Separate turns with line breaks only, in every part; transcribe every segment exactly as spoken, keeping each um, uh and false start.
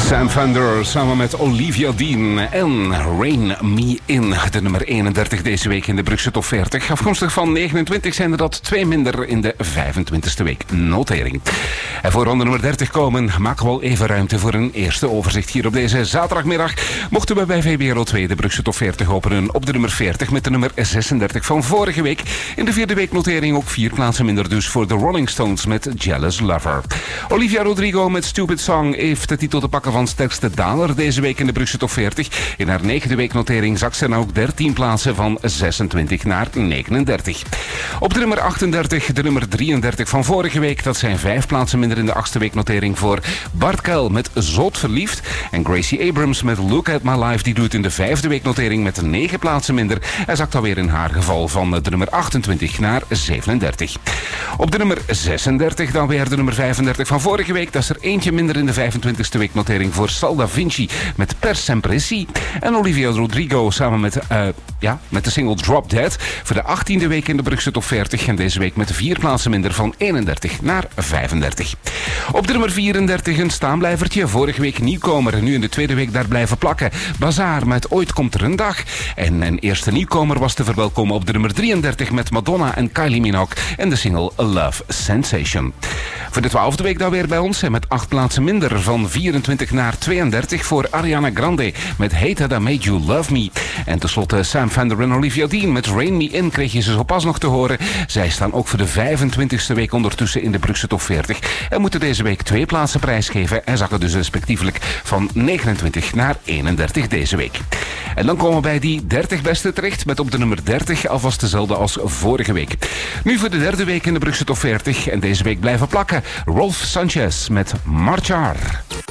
Sam Fender samen met Olivia Dean en Rain Me In. De nummer eenendertig deze week in de Brugse Top veertig. Afkomstig van negenentwintig zijn er dat twee minder in de vijfentwintigste week notering. En voor ronde nummer dertig komen maken we al even ruimte voor een eerste overzicht hier op deze zaterdagmiddag. Mochten we bij V B R O twee de Brugse Top veertig openen op de nummer veertig met de nummer zesendertig van vorige week. In de vierde week notering ook vier plaatsen minder dus voor de Rolling Stones met Jealous Lover. Olivia Rodrigo met Stupid Song heeft de titel te pakken van sterkste daler deze week in de Brugse Top veertig. In haar negende week notering zakt ze dan ook dertien plaatsen van zesentwintig naar negenendertig. Op de nummer achtendertig, de nummer drieëndertig van vorige week. Dat zijn vijf plaatsen minder in de achtste week notering voor Bart Kuil met Zot Verliefd. En Gracie Abrams met Look at My Life, die doet in de vijfde week notering met negen plaatsen minder. Hij zakt alweer in haar geval van de nummer achtentwintig naar zevenendertig. Op de nummer zesendertig dan weer de nummer vijfendertig van vorige week. Dat is er eentje minder in de vijfentwintigste week notering voor Sal Da Vinci met Per Sempre Si. En Olivia Rodrigo samen met, uh, ja, met de single Drop Dead voor de achttiende week in de Brugse Top veertig. En deze week met vier plaatsen minder van eenendertig naar vijfendertig. Op de nummer vierendertig een staanblijvertje. Vorige week nieuwkomer en nu in de tweede week daar blijven plakken. Bazaar met Ooit komt er een dag. En een eerste nieuwkomer was te verwelkomen op de nummer drieëndertig met Madonna en Kylie Minogue en de single A Love Sensation. Voor de twaalfde week dan weer bij ons en met acht plaatsen minder van vierentwintig naar tweeëndertig voor Ariana Grande met Hate That I Made You Love Me. En tenslotte Sam Fender en Olivia Dean met Rain Me In kreeg je ze zo pas nog te horen. Zij staan ook voor de vijfentwintigste week ondertussen in de Brugse Top veertig en moeten deze week twee plaatsen prijsgeven en zakken dus respectievelijk van negenentwintig naar eenendertig deze week. En dan komen we bij die dertig beste terecht met op de nummer dertig alvast dezelfde als vorige week. Nu voor de derde week in de Brugse Top veertig en deze week blijven plakken Rolf Sanchez met Marchar.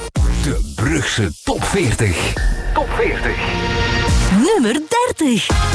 De Brugse Top veertig. Top veertig.
Nummer dertig.